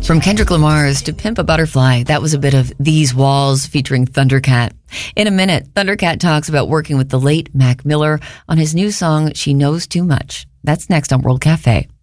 From Kendrick Lamar's To Pimp a Butterfly, that was a bit of These Walls featuring Thundercat. In a minute, Thundercat talks about working with the late Mac Miller on his new song, She Knows Too Much. That's next on World Cafe.